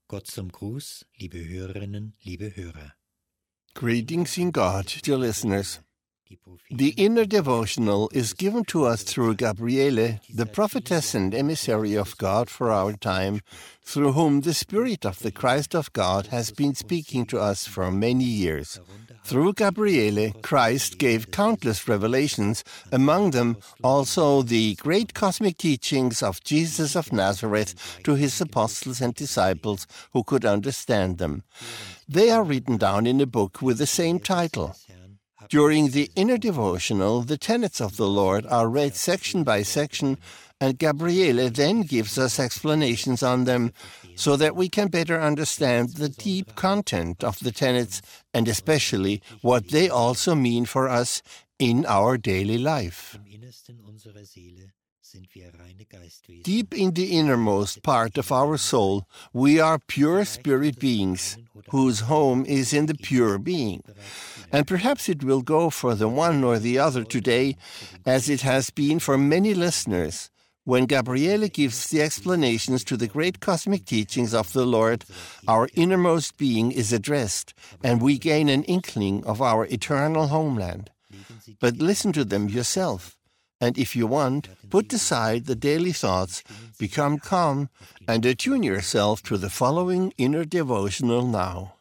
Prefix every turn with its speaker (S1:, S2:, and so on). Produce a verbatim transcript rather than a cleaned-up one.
S1: Gott zum Gruß, liebe Hörerinnen, liebe Hörer.
S2: Greetings in God, dear listeners. The inner devotional is given to us through Gabriele, the prophetess and emissary of God for our time, through whom the Spirit of the Christ of God has been speaking to us for many years. Through Gabriele, Christ gave countless revelations, among them also the great cosmic teachings of Jesus of Nazareth to his apostles and disciples who could understand them. They are written down in a book with the same title. During the inner devotional, the tenets of the Lord are read section by section, and Gabriele then gives us explanations on them so that we can better understand the deep content of the tenets and especially what they also mean for us in our daily life. Deep in the innermost part of our soul, we are pure spirit beings, whose home is in the pure being. And perhaps it will go for the one or the other today, as it has been for many listeners. When Gabriele gives the explanations to the great cosmic teachings of the Lord, our innermost being is addressed, and we gain an inkling of our eternal homeland. But listen to them yourself. And if you want, put aside the daily thoughts, become calm, and attune yourself to the following inner devotional now.